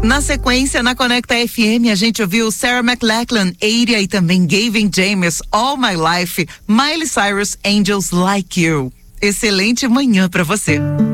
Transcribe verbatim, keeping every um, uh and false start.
Na sequência, na Conecta F M, a gente ouviu Sarah McLachlan, Aria e também Gavin James, All My Life, Miley Cyrus, Angels Like You. Excelente manhã pra você.